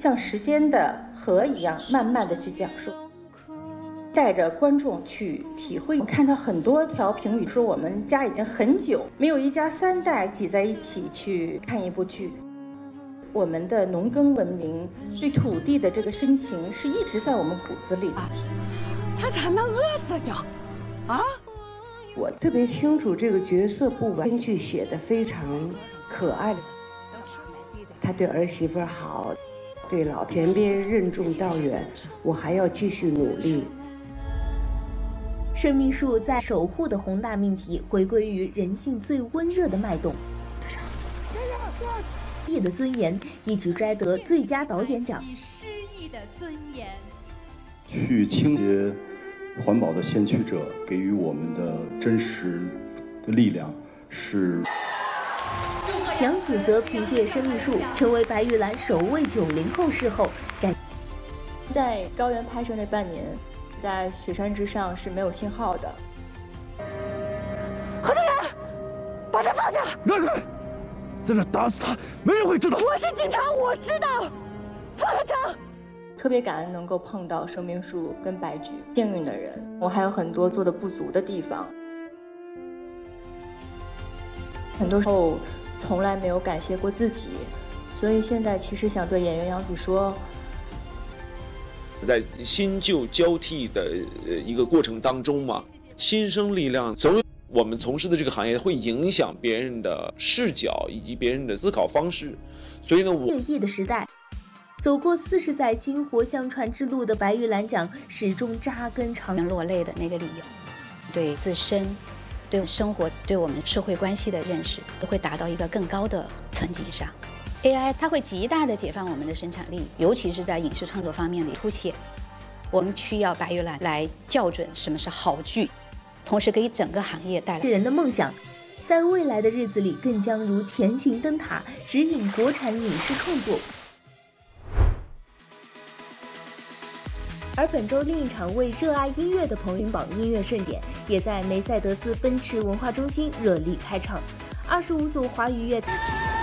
像时间的河一样，慢慢的去讲述，带着观众去体会。我看到很多条评语说，我们家已经很久没有一家3代挤在一起去看一部剧。我们的农耕文明对土地的这个深情是一直在我们骨子里的。 他咋能饿着呀？啊！ 我特别清楚这个角色不完，编剧写的非常可爱。他对儿媳妇好，对老前辈任重道远，我还要继续努力。 生命树在守护的宏大命题，回归于人性最温热的脉动。业的尊严一举摘得最佳导演奖。以诗意的尊严， 去清洁环保的先驱者给予我们的真实的力量是。 杨紫则凭借《生命树》成为白玉兰首位90后视后在高原拍摄那半年，在雪山之上是没有信号的。 何大人，把他放下！ 让开！在这打死他，没人会知道。 我是警察，我知道。放下枪！ 特别感恩能够碰到生命树跟白菊，幸运的人。我还有很多做的不足的地方，很多时候从来没有感谢过自己，所以现在其实想对演员杨紫说， 在新旧交替的一个过程当中嘛，新生力量总有我们从事的这个行业会影响别人的视角以及别人的思考方式，所以呢， 乐意的时代，走过40载薪火相传之路的白玉兰奖始终扎根长落泪的那个理由，对自身、对生活、对我们社会关系的认识，都会达到一个更高的层级上。AI 它会极大的解放我们的生产力，尤其是在影视创作方面的凸显。我们需要白玉兰来校准什么是好剧，同时给整个行业带来人的梦想，在未来的日子里更将如前行灯塔，指引国产影视创作。而本周另一场为热爱音乐的朋友榜音乐盛典，也在梅赛德斯奔驰文化中心热力开场，25组华语乐坛。